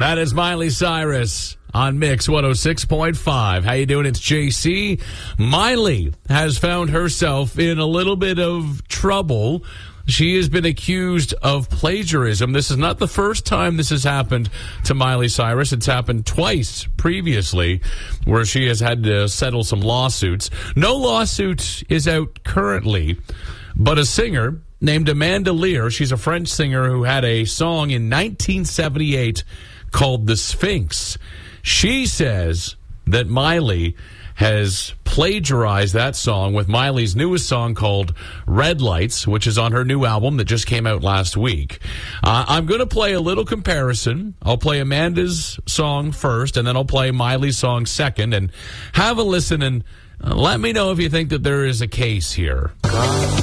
That is Miley Cyrus on Mix 106.5. How you doing? It's JC. Miley has found herself in a little bit of trouble. She has been accused of plagiarism. This is not the first time this has happened to Miley Cyrus. It's happened twice previously where she has had to settle some lawsuits. No lawsuit is out currently, but a singer named Amanda Lear, she's a French singer who had a song in 1978 called The Sphinx. She says that Miley has plagiarized that song with Miley's newest song called Red Lights, which is on her new album that just came out last week. I'm going to play a little comparison. I'll play Amanda's song first, and then I'll play Miley's song second, and have a listen and let me know if you think that there is a case here.